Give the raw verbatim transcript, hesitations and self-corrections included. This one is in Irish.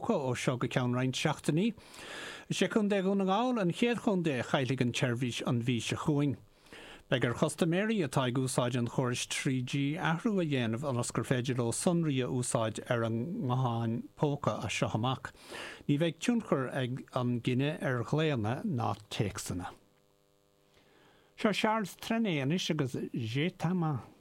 póca ó seo go ceann roinnt seachtaí. sé chun de gún gáil an chéad chun de chailig an tseirbhís an bhí se chuing. Begur chostaméri atá úsáid an choris trí G ahrú a dhéanamh an oscar féidir ó sunraí a úsáid ar an ngaháin póca a seo amach. Ní bheith túnchar ag an gine ar chléanna ná téacsanna. Seo Charles Trenéanis agus Zé Tama